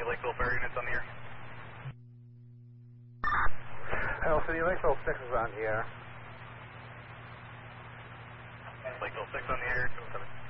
Lakeville Fire units on the air. Hail City, Lakeville 6 is on the air. Lakeville 6 on the air, 207.